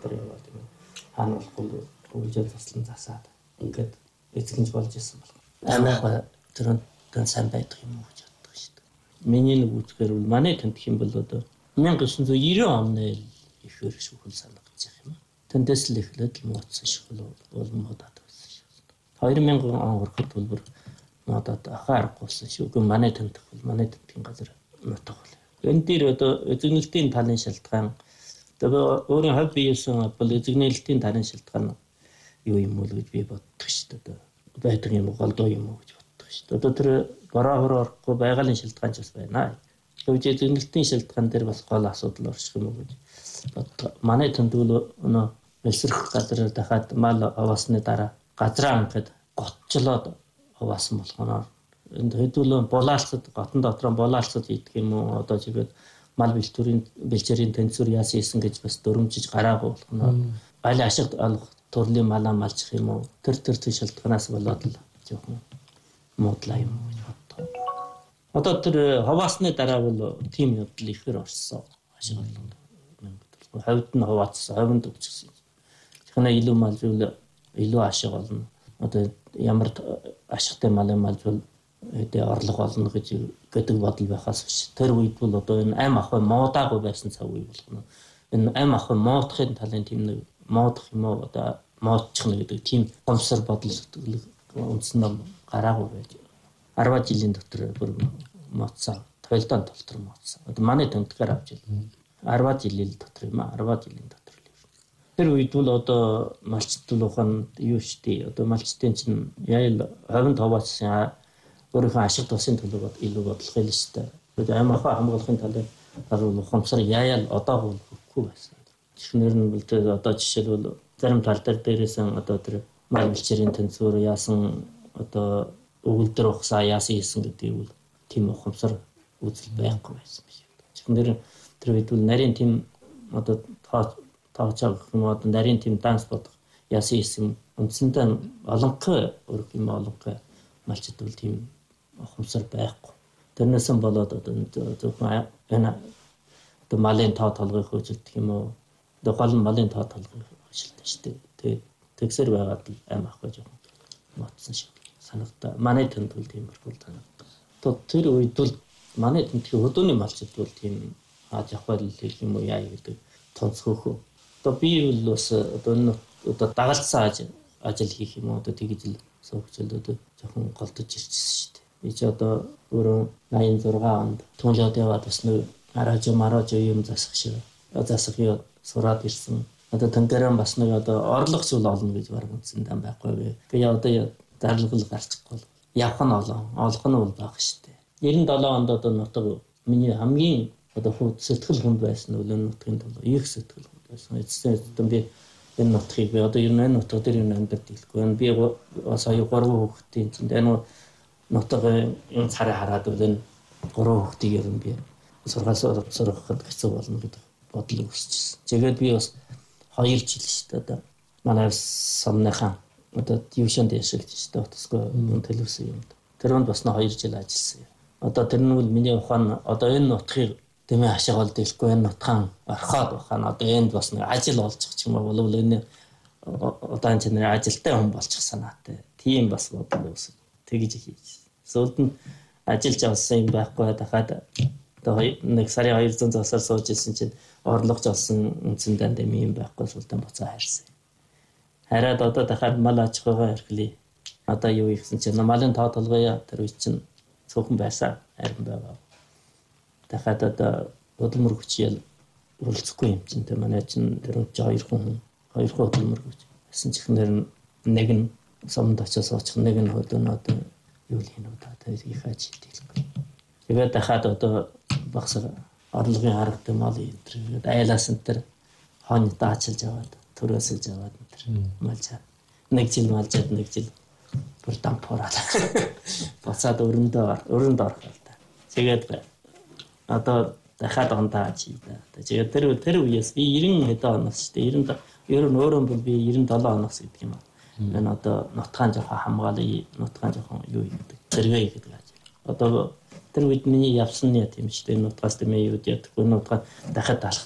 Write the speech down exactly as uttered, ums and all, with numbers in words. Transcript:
дотор яваад юм. Хаана болохгүй хөвжөө заслан засаад ингээд эзэгнж болж исэн болох. Аймаг тэр тэн сайн байдаг юм уу гэж боддог шүү дээ. Миний нэг үзгээр бол манай тэнд хэм бол одоо нямын девятьсот девяносто оны их өрх шүүхэл санагдаж юм. Тэндээс л эхлээд л мууцсан шүүхэл бол модад байсан шүү. две тысячи он хүртэл бол модад ахааргүйсэн шүү. Гэхдээ манай тэнд бол манай тэндийн газар нутаг бол. Энэ дээр одоо эзэгнэлтийн талын шалтгаан одоо өөрийн хувь биесэн бол эзэгнэлтийн талын шалтгаан юу юм бол гэж би боддог шүү дээ. Байдаг юм уу голдоо юм уу гэж боддог шүү дээ. Одоо тэр бороо хөр орохгүй байгалийн шалтгаан ч бас байна. Тэгвэл эзэгнэлтийн шалтгаан дээр бас гол асуудал орчих юм уу гэж боддог. Манай төндөл өнөө элсрэх газар дахиад мал аваасны дараа газраа ингээд готчлоод аваасан болгоноор энд хэдүүлэн булаалцад готон дотор булаалцад идэх юм уу одоо жигээд мал бэлтүүрийн бэлчээрийн тэнцвэр яасан исэн гэж бас дөрөмжиж гараагүй болгоноор аль ашиг алах төрлийн малаа малчих юм уу тэр тэр төв шалтгаанаас болоод л жоохон модлаа юм гэж боддог. Одоо тэр хаваасны дараа бол тим явдал ихээр орсон ашиг олно. Хавьд нь хаваацсан хавьд өгчихсэн. Технээ илүү мал зүйл илүү ашиг олно. Одоо ямар ашигтай мал юм бол эдээ орлого олно гэж гэдэг бодол байхаас биш. Тэр үед бол одоо энэ ам ах муудаагүй байсан цаг үе болгоно. Энэ ам ах муудахын талын тийм нэг муудах юм уу одоо муудчих нэг гэдэг тийм гомсор бодол сэтгэл үндсэн гараагүй байж. арван жилийн дотор бүр муудсан. Тойлдон толтор муудсан. Одоо манай тэмдгээр авч ил. арван жилийн дотор юм аа. арван жилийн дотор л. Тэр үед бол одоо малчтал ухаан юу штий. Одоо малчтын чинь яа хавьд хаваацсан өөрийнхөө ашиг тусын төлөө илүү бодлого л шүү дээ. Тэгээд аймахаа хамгаалахын талаар бол ухамсар яаял одоо бол хөхгүй байсан. Чихнэр нь бол тэр одоо жишээлбэл зарим тал дээр дээрээсэн одоо тэр мал бэлчээрийн тэнцвэр яасан одоо өгөлдөр ухсаа яасан хийсэн гэдэг бол тийм ухамсар үзэл байхгүй байсан биш. Чихнэр тэр үед бол нарийн тийм одоо таачаа гэх юм одоо нарийн тийм данс бодох яасан хийсэн үндсэндээ олонхой өрг юм олонхой малчд бол тийм ухамсар байхгүй. Тэрнээс нь болоод одоо зөвхөн энэ одоо малын тоо толгойг хөөжөлдөх юм уу? Одоо гол нь малын тоо толгойг хөөжөлдөн шүү дээ. Тэгээд тэгсэр байгаад аим ахгүй жоохон мотсон шиг санагдаа. Манай тэнд бол тиймэрхүү санагдаа. Одоо тэр үед бол манай тентхийн хөдөөний малчд бол тийм ааж явах байл гэх юм уу яа гэдэг тонцгөөхөө. Одоо би бол бас одоо энэ одоо дагалцсан ажил хийх юм уу одоо тэгж л суугчл одоо жоохон голдож ирчихсэн шүү дээ. Би ч одоо өөрөө найман зургаан онд түнлээд яваад бас нэг арааж марааж юм засах шиг засах юу сураад ирсэн. Одоо тэнкэрэн бас нэг одоо орлого зүйл олно гэж баг үндсэн дан байхгүй вэ. Тэгээ одоо зарлагл гарчихгүй. Явах нь олон, олох нь бол бага шүү дээ. девяносто долоо онд одоо нутаг миний хамгийн одоо хөө сэтгэл хүнд байсан нь өлөн нутгийн төлөө их сэтгэл хүнд байсан. Эцсийн хэдэн би энэ нутгийг би одоо ер нь энэ нутаг дээр энэ амьдарч илгүй. Би бас аюу гурван хүүхдийн чинь энэ нутгийн энэ царай хараад бол энэ гурван хүүхдийг ер нь би сургаал сургахад хэцүү болно гэдэг бодол өгсөжсэн. Тэгээд би бас хоёр жил шүү дээ одоо манай сомныхаа одоо тившэнд яшигч шүү дээ утасгүй телевизэн юм. Тэрөнд бас нэг хоёр жил ажилласан. Одоо тэр нь бол миний ухаан одоо энэ нутгийг тэмээ хашиг олд илгүй энэ нутгаан орхоод бахана одоо энд бас нэг ажил олчих ч юм уу бол энэ удаан чанарын ажилтай хүн болчих санаатай. Тийм бас бодол өсөж тэгж хийж. Сүүлд нь ажиллаж авсан юм байхгүй дахиад одоо нэг сарын двести засаар сууж ирсэн чинь орлогож олсон үндсэн данд юм байхгүй сүүлдээ буцаа хайрсан. Хараад одоо дахиад мал аж ахуйгаа эрхлэе. Одоо юу ихсэн чинь малын тоо толгоё тэр үе чинь цөөхөн байсан харин байгаа. Дахиад одоо хөдөлмөр хүчиэл үргэлжлэхгүй юм чинь тэ манай чинь тэр хоёр хүн хоёр хөдөлмөр хүч. Гэсэн чихнэр нэг нь сомд очиж суучих нэг нь хөдөө одоо юу л хийнэ одоо тэр их аж хийдэг. Тэгээд дахиад одоо багсар орлогын арга мал энэ айлаас энэ тэр хонь даачилж аваад төрөөсөж аваад тэр малчаа нэг жил малчаад нэг жил бүр дампуураад буцаад өрөндөө өрөнд орох л та. Тэгээд одоо дахиад ондаа чи да. Тэгээд тэр тэр үеэс би девяносто хэдэн оноос шүү дээ. девяносто ер нь өөрөө бол би девяносто долоо оноос гэдэг юм аа. Энэ одоо нутгаан жоохон хамгаалъя, нутгаан жоохон юу гэдэг. Зэрэг гэдэг ажил. Одоо тэр үед миний явсан яа тийм шүү дээ. Нутгаас тэмээ юу яадаг. Нутгаа дахиад алах